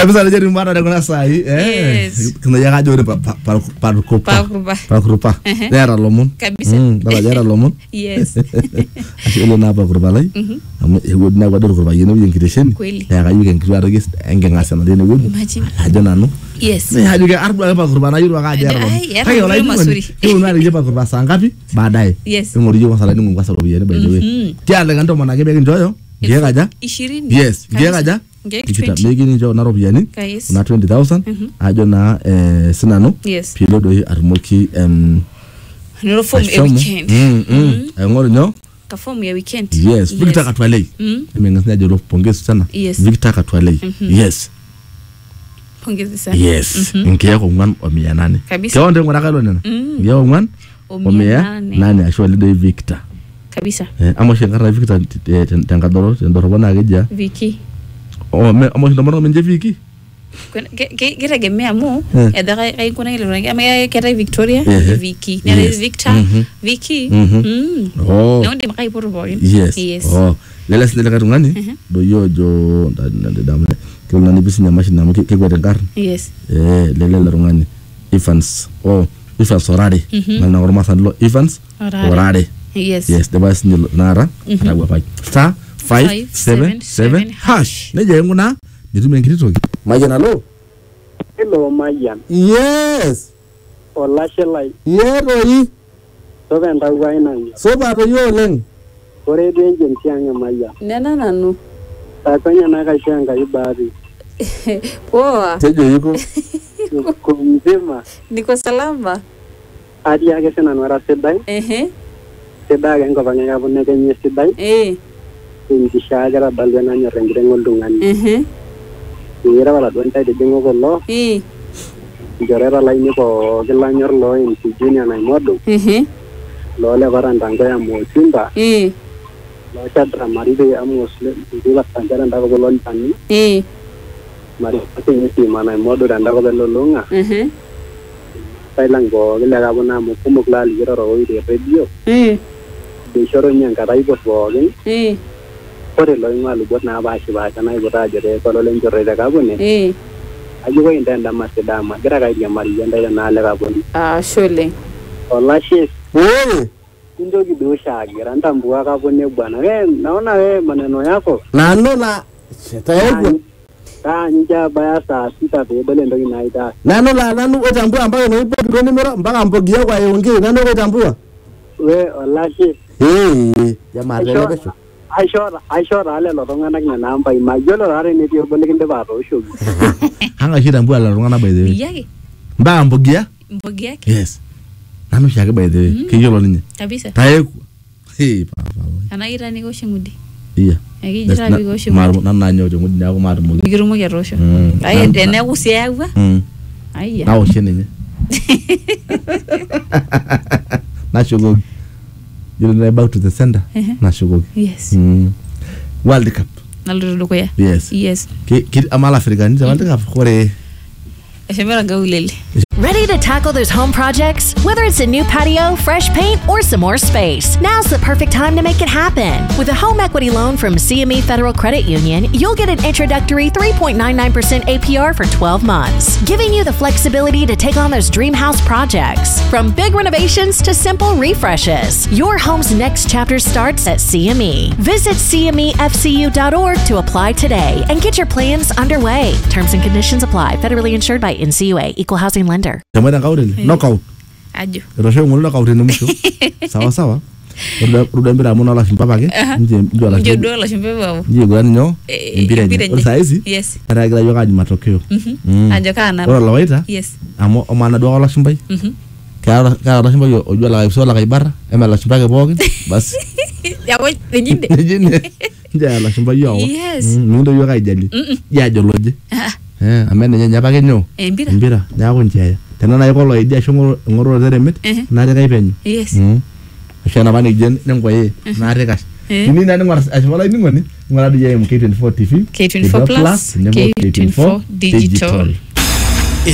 kabisa najeri mara na kuna sai kuna yaga jore pa era lomon kabisa bala jara lomon yes ashilo na pa kurba lai am egod na gwador kurba yene yin kiteshen ya ga yugen kitwa regis engengasa na dene wud hajo nanu yes me hajo ga arbu pa kurba na yuru ga jara lomon hayo lai ni na rije pa kurba sangapi baadaye ngori yo masala ni ngwasa robi yene by the way tiale ganto manake be njoyo Gega ja 20 yes gega ja kita megini njo na robi yani na 20,000 ajo na sinano pilo do armoki no form a weekend ngoro nyo ka form ya weekend yes Victor Katwalei mengasna ajo pongezi sana Victor Katwalei yes pongezi sana yes ngiye ko ngwan o 800 ke onde ngora kalo nena ngiye ko ngwan o 800 ashwali do Victor kabisa amo shengara Victor tangandoro ndoro bona geja Vicky amo shindamano menje Vicky getegemea mu edaka kaikuna ile rangi ama kera Victoria Vicky na Victor Vicky na onde makai poro yes lele sile katungani do yojo ndadamle kuna ni bisinya machine na ke gwete gar yes lele larungani Evans Orare na ngorma sanlo Evans Orare yes the boys ni nara atagwa pa star 577 hash neje nguna nitume ngirito Mayan hello Mayan yes ola shelai yero so venda waina so ba yo leng ore denje ntianga Mayan nena nanu takanya na kashanga ibari poa tejo yuko kumzima niko salama hadi yake sana nwara sedai sedai ngo banya bunne kenye sedai indishagara balwana nyorengire ngoldungani ira wala donta de bingo gollo jorera laini ko gelanyor lo in junior na modo lo le baranda ngoya mo simba lo chadra maride amosle diwa sanjara ndago bolon tani mari atinyi si mana modo ndago belolonga Thailango gila bona mo kumukla ligero ro ide radio de shoro nyanga raibo bogen ore lo ngalu botna bashi ba kana ibota jere ko lo lenjore daga bone aji ko indenda masedama gira ga ya mari yanda na le ga bone shole wallahi ndo gido shagira ndambua ka bone bwana naona maneno yako nanola shetayego nja baya saa sita bele ndo inaida nanu otambua ambayo no ipo drone mera mpaka mbogia kwa yonge nanu otambua we wallahi jamaa relekesho aishora ale lo ngana kina namba imajolo rare ne dio bole kinde ba ro shogi hanga shida mbua la ngana by the way yake mba mbogia yes nanu shaka by the way kiyolo ninye kabisa tayeku papa anaira ni goshimudi iya akijira bigosho maru nananyo jo ngudi nako maru mugi bigirumo ya rosho aye dene kusiagwa aiya nawo shenenye nashogo you're about to the center nashogo yes World Cup naluru ko ya yes ki amala african World Cup kore efemera gaulele. Ready to tackle those home projects? Whether it's a new patio, fresh paint, or some more space, now's the perfect time to make it happen. With a home equity loan from CME Federal Credit Union, you'll get an introductory 3.99% APR for 12 months, giving you the flexibility to take on those dream house projects. From big renovations to simple refreshes, your home's next chapter starts at CME. Visit CMEFCU.org to apply today and get your plans underway. Terms and conditions apply. Federally insured by NCUA. Equal housing lender. Jamada kaurel knockout ajo rosho ngulu knockout ni mwisho sawa ruda mbira muna la shimpa ke nje do la shimpa babo nje gani nyo mbira saizi yes aragira yoga matokeo ajo kana ora lawaita yes amo omana do la shimpa kara la shimpa yo ojo la so la kaibara ema la shimpa ke bogen bas ya wo njinde nje la shimpa yo yes ndo yoga ijali ya joloje amene nyanya pake nyo mbira nyako njaya tena na yoko idea shongo ngoro zeremit na reka ipenyu yes shana bani jen ngwaye na reka ni nani ngora ashwala ni ngoni ngora DJ K24 TV K24 Plus K24 Digital